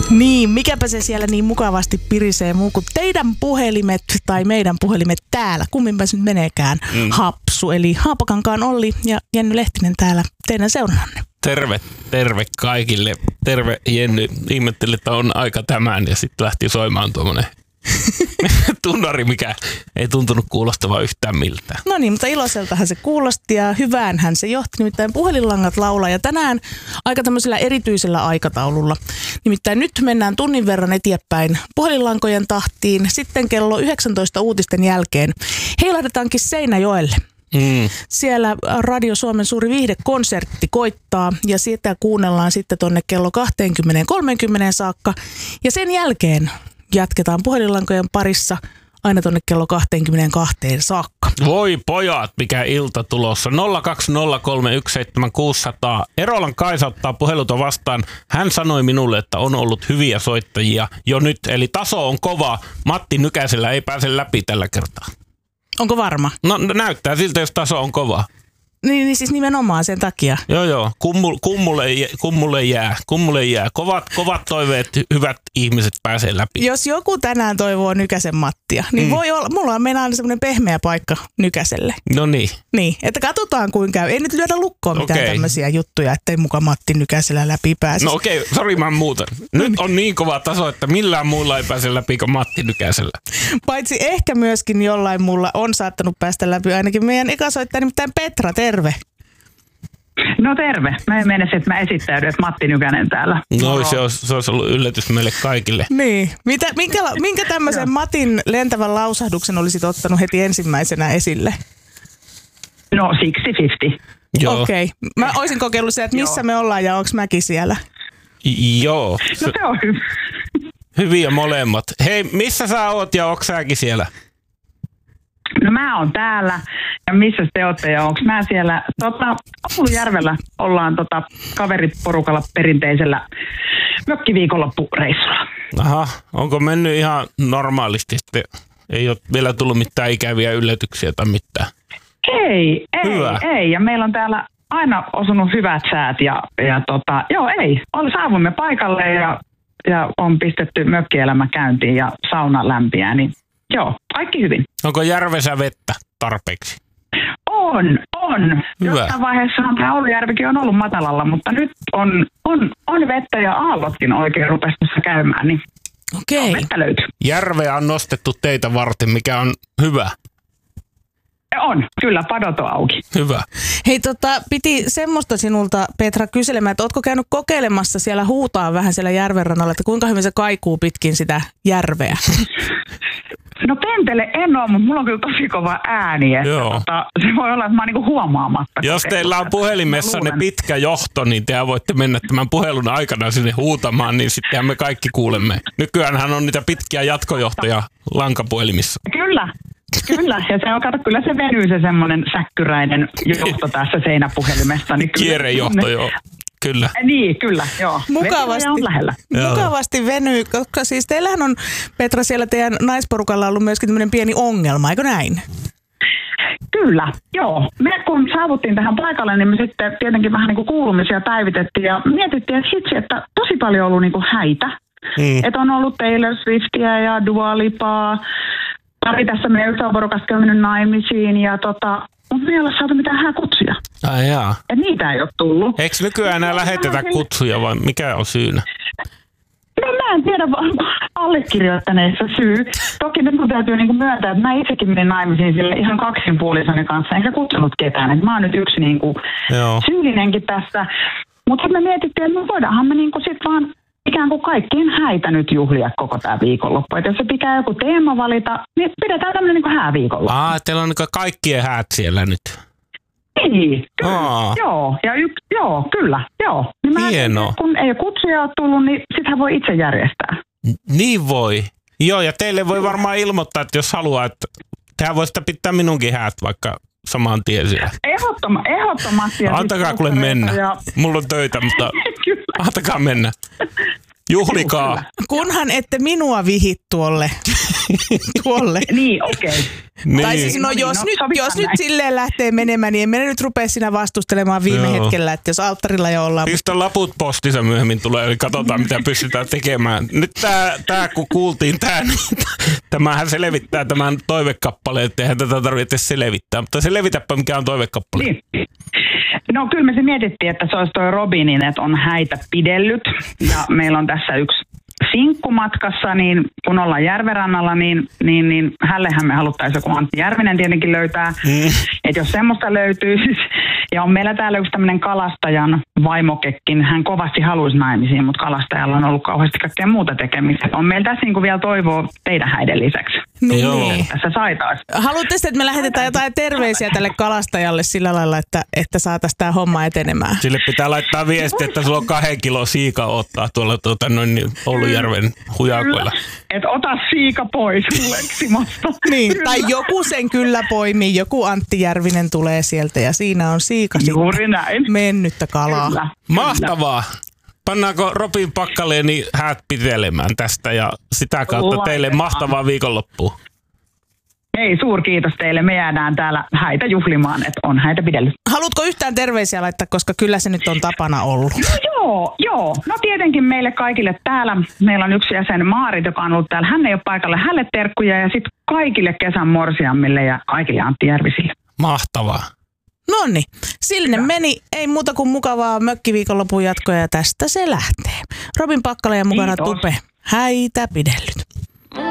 Niin, mikäpä se siellä niin mukavasti pirisee muu kuin teidän puhelimet tai meidän puhelimet täällä. Kumminpä se nyt meneekään. Hapsu, eli Haapakankaan Olli ja Jenny Lehtinen täällä teidän seurannanne. Terve kaikille. Terve Jenny. Ihmettelin, että on aika tämän ja sitten lähti soimaan tuommoinen tunnari, mikä ei tuntunut kuulostavan yhtään miltään. No niin, mutta iloiseltahan se kuulosti ja hyväänhän se johti. Nimittäin puhelinlangat laulaa ja tänään aika tämmöisellä erityisellä aikataululla. Nimittäin nyt mennään tunnin verran eteenpäin puhelinlankojen tahtiin. Sitten kello 19 uutisten jälkeen heilahdetaankin Seinäjoelle. Siellä Radio Suomen suuri viihdekonsertti koittaa ja sitä kuunnellaan sitten tonne kello 20:30 saakka. Ja sen jälkeen jatketaan puhelinlankojen parissa aina tonne kello 22 saakka. Voi pojat, mikä ilta tulossa. 020317600. Erolan Kaisa ottaa puheluta vastaan. Hän sanoi minulle, että on ollut hyviä soittajia jo nyt. Eli taso on kova. Matti Nykäsellä ei pääse läpi tällä kertaa. Onko varma? No näyttää siltä, jos taso on kova. Niin siis nimenomaan sen takia. Joo. Kummulle jää. Kovat toiveet, hyvät ihmiset pääsee läpi. Jos joku tänään toivoo Nykäsen Mattia, niin voi olla, mulla on mennä aina semmoinen pehmeä paikka Nykäselle. No niin. Niin, että katsotaan kuinka käy. Ei nyt lyödä lukkoon mitään tämmöisiä juttuja, ettei muka Matti Nykäsellä läpi pääsisi. No sori mä muutan. Nyt on niin kova taso, että millään muulla ei pääse läpi kuin Matti Nykäsellä. Paitsi ehkä myöskin jollain muulla on saattanut päästä läpi, ainakin meidän ekasoittaja nimittäin Petra, terve. No terve. Mä menisin, että mä esittäydyn, että Matti Nykänen täällä. No se olisi ollut yllätys meille kaikille. Niin. Minkä tämmöisen Matin lentävän lausahduksen olisit ottanut heti ensimmäisenä esille? No 60-50. Okei. Mä olisin kokeillut se, että missä me ollaan ja onko mäkin siellä. Joo. No se on hyvä. Hyviä molemmat. Hei, missä sä oot ja onko säkin siellä? No mä oon täällä. Ja missä te ootte ja onko mä siellä? Oulujärvellä ollaan kaveriporukalla perinteisellä mökkiviikonloppureissulla. Aha, onko mennyt ihan normaalisti sitten? Ei ole vielä tullut mitään ikäviä yllätyksiä tai mitään? Ei. Ja meillä on täällä aina osunut hyvät säät saavuimme paikalle ja on pistetty mökkielämä käyntiin ja sauna lämpiää, niin joo, kaikki hyvin. Onko järvessä vettä tarpeeksi? On. Hyvä. Jossain vaiheessahan tämä Oulujärvikin on ollut matalalla, mutta nyt on vettä ja aallotkin oikein rupesi tässä käymään, niin vettä löytyy. Järveä on nostettu teitä varten, mikä on hyvä. On, kyllä, padot on auki. Hyvä. Hei, piti semmoista sinulta, Petra, kyselemään, että ootko käynyt kokeilemassa siellä huutaa vähän siellä järvenrannalla, että kuinka hyvin se kaikuu pitkin sitä järveä? No pentele en ole, mutta mulla on kyllä tosi kova ääni. Se voi olla, että mä oon niinku huomaamatta. Jos teillä on puhelimessa ne pitkä johto, niin te voitte mennä tämän puhelun aikana sinne huutamaan, niin sittenhän me kaikki kuulemme. Nykyäänhän on niitä pitkiä jatkojohtoja lankapuhelimissa. Kyllä, ja kyllä se venyy se semmoinen säkkyräinen johto tässä seinäpuhelimessa. Niin kierrejohto, joo. Kyllä. Niin, kyllä, joo. Mukavasti venyy, koska siis teillähän on, Petra, siellä teidän naisporukalla ollut myöskin tämmöinen pieni ongelma, eikö näin? Kyllä, joo. Me kun saavuttiin tähän paikalle, niin me sitten tietenkin vähän niin kuin kuulumisia päivitettiin ja mietittiin, että tosi paljon on ollut niin kuin häitä. Että on ollut Taylor Swiftia ja Dua Lipaa. Pari tässä meidän ystäväporukasta on mennyt naimisiin ja mutta me ei ole saatu mitään hääkutsuja. Ai jaa. Et niitä ei ole tullut. Eikö nykyään enää lähetetä kutsuja vai mikä on syynä? No mä en tiedä allekirjoittaneessa syy. Toki nyt mun täytyy niinku myöntää, että mä itsekin menin naimisiin sille ihan kaksinpuolisoni kanssa, enkä kutsunut ketään. Et mä oon nyt yksi niinku syyllinenkin tässä. Mutta me mietittiin, että voidaanhan me niinku sit vaan ikään kuin kaikkien häitä nyt juhlia koko tämä viikonloppu. Että jos se pitää joku teema valita, niin pidetään tämmöinen niin kuin hääviikonloppu. Teillä on niin kaikkien häät siellä nyt. Niin, kyllä. Kyllä. Niin hienoa. Kun ei kutsuja ole tullut, niin sitähän voi itse järjestää. Niin voi. Joo, ja teille voi varmaan ilmoittaa, että jos haluaa, että tehän voisitte pitää minunkin häät vaikka saman tien siellä. Ehdottomasti. Antakaa kuule mennä. Mulla on töitä, mutta antakaa mennä. Juhlikaa. Kunhan ette minua vihi tuolle. Niin, okei. Okay. Niin. Tai siis jos nyt silleen lähtee menemään, niin en minä nyt rupea siinä vastustelemaan viime hetkellä, että jos alttarilla jo ollaan. Pistä laput postissa myöhemmin tulee, eli katsotaan mitä pystytään tekemään. Nyt tää kun kuultiin tää, niin tämähän selvittää tämän toivekappaleen, että eihän tätä tarvitse selvittää. Mutta selvitäpä mikä on toivekappale. Niin. No kyllä me se mietittiin, että se olisi toi Robinin, että on häitä pidellyt ja meillä on tässä yksi sinkku matkassa, niin kun ollaan järvenrannalla, niin hällehän me haluttaisiin joku Antti Järvinen tietenkin löytää. Että jos semmoista löytyy, ja on meillä täällä yksi tämmöinen kalastajan vaimokekin, hän kovasti haluaisi naimisiin, mutta kalastajalla on ollut kauheasti kaikkea muuta tekemistä. On meillä tässä niin vielä toivoa teidän häiden lisäksi. Niin. Tässä saitaisiin. Haluatte, että me lähetetään jotain terveisiä tälle kalastajalle sillä lailla, että saataisiin tämä homma etenemään? Sille pitää laittaa viesti, että sulla on 2 kiloa siika ottaa tuolla Oulujärven hujakoilla. Että ota siika pois Leksimasta. Niin, tai joku sen kyllä poimii, joku Antti Järvinen tulee sieltä ja siinä on siika juuri näin. Mennyttä kalaa. Kyllä. Mahtavaa! Pannaanko Robin Pakkaleeni häät pitelemään tästä ja sitä kautta teille mahtavaa viikonloppua? Hei, suurkiitos teille. Me jäädään täällä häitä juhlimaan, että on häitä pidellyt. Haluatko yhtään terveisiä laittaa, koska kyllä se nyt on tapana ollut? No joo. No tietenkin meille kaikille täällä. Meillä on yksi jäsen Maarit, joka on ollut täällä. Hän ei ole paikalle. Hänelle terkkuja ja sitten kaikille kesän morsiammille ja kaikille Antti Järvisille. Mahtavaa. Noniin, sinne meni. Ei muuta kuin mukavaa mökkiviikonlopun jatkoa ja tästä se lähtee. Robin Pakkaleen mukana Tupe. Häitä pidellyt.